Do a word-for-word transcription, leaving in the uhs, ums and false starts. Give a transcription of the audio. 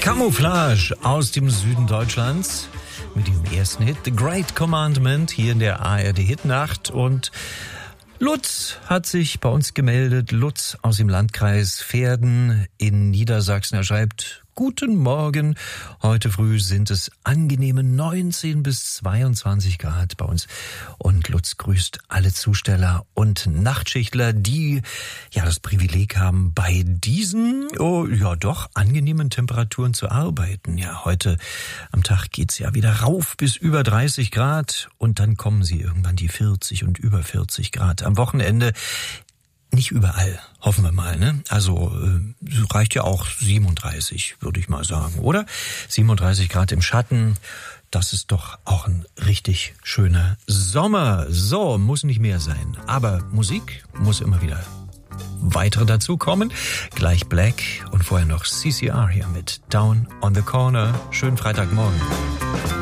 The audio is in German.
Camouflage aus dem Süden Deutschlands mit dem ersten Hit, The Great Commandment, hier in der A R D Hitnacht. Und Lutz hat sich bei uns gemeldet, Lutz aus dem Landkreis Verden in Niedersachsen. Er schreibt: Guten Morgen, heute früh sind es angenehme neunzehn bis zweiundzwanzig Grad bei uns. Und Lutz grüßt alle Zusteller und Nachtschichtler, die ja das Privileg haben, bei diesen, oh, ja doch, angenehmen Temperaturen zu arbeiten. Ja, heute am Tag geht's ja wieder rauf bis über dreißig Grad und dann kommen sie irgendwann die vierzig und über vierzig Grad. Am Wochenende nicht überall, hoffen wir mal, ne? Also äh, reicht ja auch siebenunddreißig, würde ich mal sagen, oder? siebenunddreißig Grad im Schatten, das ist doch auch ein richtig schöner Sommer. So, muss nicht mehr sein, aber Musik muss immer wieder weitere dazukommen. Gleich Black und vorher noch C C R hier mit Down on the Corner. Schönen Freitagmorgen.